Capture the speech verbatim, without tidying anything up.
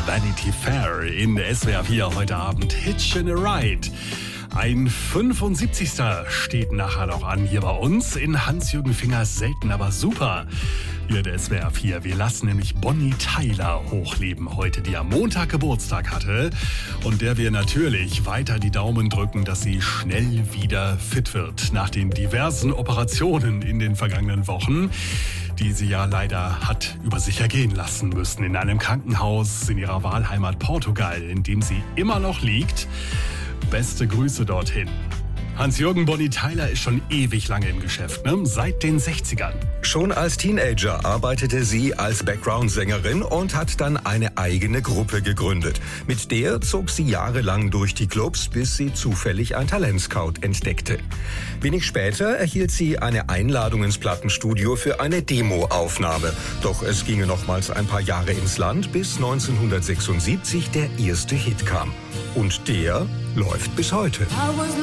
Vanity Fair in S W R vier heute Abend. Hitchin' a Ride. Ein fünfundsiebzigster steht nachher noch an hier bei uns in Hans-Jürgen Fingers Selten, aber super. Hier der S W R vier. Wir lassen nämlich Bonnie Tyler hochleben heute, die am Montag Geburtstag hatte. Und der wir natürlich weiter die Daumen drücken, dass sie schnell wieder fit wird. Nach den diversen Operationen in den vergangenen Wochen, die sie ja leider hat über sich ergehen lassen müssen. In einem Krankenhaus in ihrer Wahlheimat Portugal, in dem sie immer noch liegt. Beste Grüße dorthin. Hans-Jürgen, Bonnie Tyler ist schon ewig lange im Geschäft, ne? Seit den sechzigern. Schon als Teenager arbeitete sie als Background-Sängerin und hat dann eine eigene Gruppe gegründet. Mit der zog sie jahrelang durch die Clubs, bis sie zufällig ein Talentscout entdeckte. Wenig später erhielt sie eine Einladung ins Plattenstudio für eine Demoaufnahme. Doch es ginge nochmals ein paar Jahre ins Land, bis neunzehnhundertsechsundsiebzig der erste Hit kam. Und der läuft bis heute.